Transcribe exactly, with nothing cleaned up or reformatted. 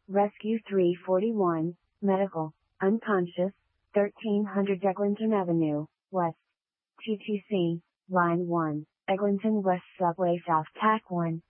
Rescue three forty-one, Medical, unconscious, thirteen hundred Eglinton Avenue, West. T T C, Line one, Eglinton West Subway South Tack one.